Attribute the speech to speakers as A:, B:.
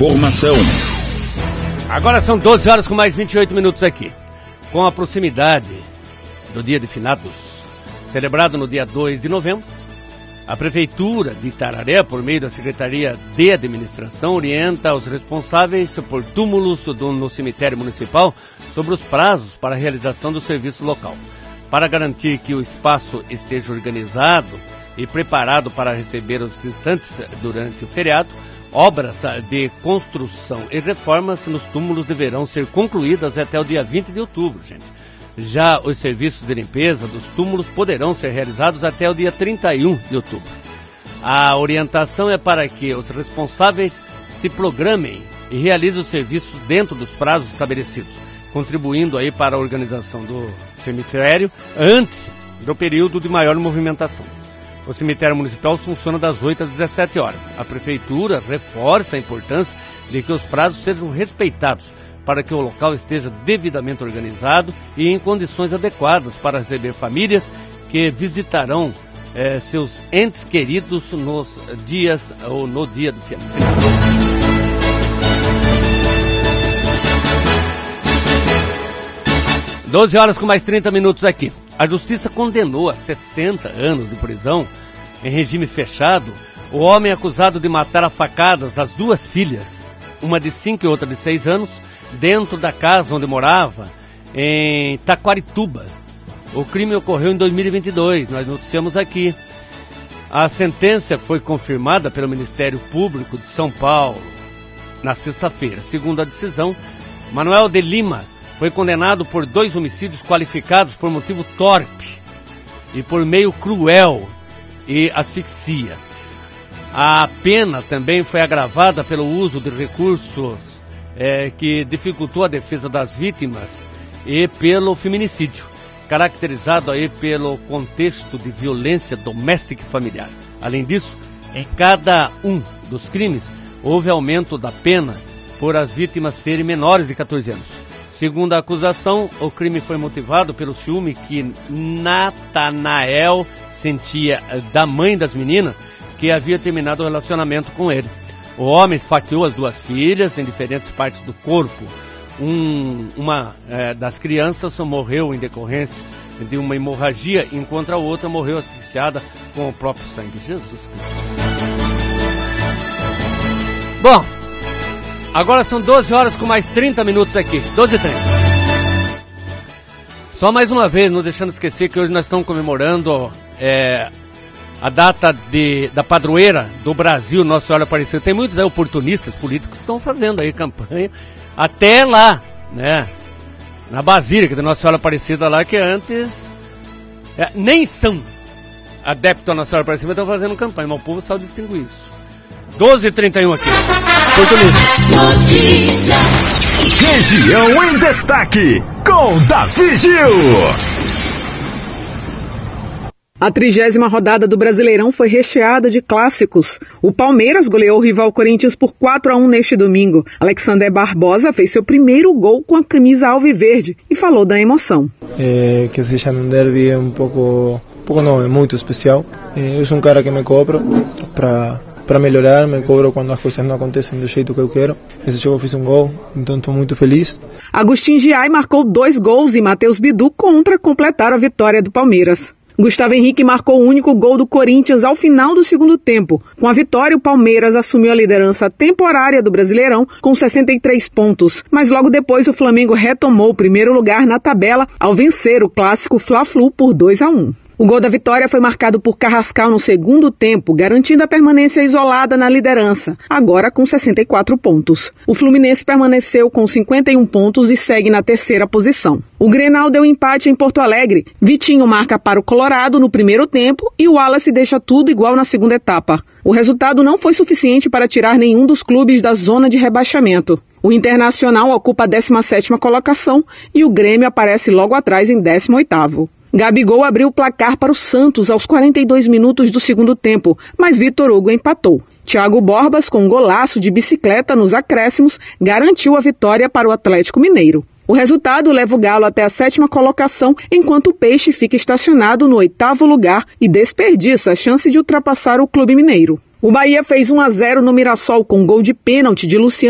A: informação.
B: Agora são 12 horas com mais 28 minutos aqui. Com a proximidade do Dia de Finados, celebrado no dia 2 de novembro, a Prefeitura de Itararé, por meio da Secretaria de Administração, orienta os responsáveis por túmulos no cemitério municipal sobre os prazos para a realização do serviço local. Para garantir que o espaço esteja organizado e preparado para receber os visitantes durante o feriado, obras de construção e reformas nos túmulos deverão ser concluídas até o dia 20 de outubro, gente. Já os serviços de limpeza dos túmulos poderão ser realizados até o dia 31 de outubro. A orientação é para que os responsáveis se programem e realizem os serviços dentro dos prazos estabelecidos, contribuindo aí para a organização do cemitério antes do período de maior movimentação. O cemitério municipal funciona das 8 às 17 horas. A Prefeitura reforça a importância de que os prazos sejam respeitados para que o local esteja devidamente organizado e em condições adequadas para receber famílias que visitarão seus entes queridos nos dias ou no dia do feriado. 12 horas com mais 30 minutos aqui. A Justiça condenou a 60 anos de prisão em regime fechado o homem acusado de matar a facadas as duas filhas, uma de 5 e outra de 6 anos, dentro da casa onde morava, em Taquarituba. O crime ocorreu em 2022, nós noticiamos aqui. A sentença foi confirmada pelo Ministério Público de São Paulo na sexta-feira. Segundo a decisão, Manuel de Lima foi condenado por 2 homicídios qualificados por motivo torpe e por meio cruel e asfixia. A pena também foi agravada pelo uso de recursos que dificultou a defesa das vítimas e pelo feminicídio, caracterizado aí pelo contexto de violência doméstica e familiar. Além disso, em cada um dos crimes, houve aumento da pena por as vítimas serem menores de 14 anos. Segundo a acusação, o crime foi motivado pelo ciúme que Natanael sentia da mãe das meninas, que havia terminado o relacionamento com ele. O homem esfaqueou as duas filhas em diferentes partes do corpo. Uma das crianças morreu em decorrência de uma hemorragia, enquanto a outra morreu asfixiada com o próprio sangue. Jesus Cristo. Bom, agora são 12 horas com mais 30 minutos aqui. 12h30. Só mais uma vez, não deixando esquecer que hoje nós estamos comemorando a data da padroeira do Brasil, Nossa Senhora Aparecida. Tem muitos oportunistas políticos que estão fazendo aí campanha até lá, né? Na Basílica da Nossa Senhora Aparecida lá, que antes nem são adeptos à Nossa Senhora Aparecida, estão fazendo campanha, mas o povo sabe distinguir isso. 12h31 aqui.
A: Notícias. Região em Destaque, com Davi Gil.
C: A 30ª rodada do Brasileirão foi recheada de clássicos. O Palmeiras goleou o rival Corinthians por 4-1 neste domingo. Alexander Barbosa fez seu primeiro gol com a camisa alviverde e falou da emoção.
D: Que seja um derby é é muito especial. Eu sou um cara que me cobro para melhorar, me cobro quando as coisas não acontecem do jeito que eu quero. Esse jogo eu fiz um gol, então estou muito feliz. Agustin Giai marcou 2 gols e Matheus Bidu completaram a vitória do Palmeiras. Gustavo Henrique marcou o único gol do Corinthians ao final do segundo tempo. Com a vitória, o Palmeiras assumiu a liderança temporária do Brasileirão com 63 pontos. Mas logo depois o Flamengo retomou o primeiro lugar na tabela ao vencer o clássico Fla-Flu por 2-1. O gol da vitória foi marcado por Carrascal no segundo tempo, garantindo a permanência isolada na liderança, agora com 64 pontos. O Fluminense permaneceu com 51 pontos e segue na 3ª posição. O Grenal deu empate em Porto Alegre. Vitinho marca para o Colorado no primeiro tempo e o Wallace deixa tudo igual na segunda etapa. O resultado não foi suficiente para tirar nenhum dos clubes da zona de rebaixamento. O Internacional ocupa a 17ª colocação e o Grêmio aparece logo atrás em 18º. Gabigol abriu o placar para o Santos aos 42 minutos do segundo tempo, mas Vitor Hugo empatou. Thiago Borbas, com um golaço de bicicleta nos acréscimos, garantiu a vitória para o Atlético Mineiro. O resultado leva o Galo até a 7ª colocação, enquanto o Peixe fica estacionado no 8º lugar e desperdiça a chance de ultrapassar o Clube Mineiro. O Bahia fez 1-0 no Mirassol com um gol de pênalti de Luciano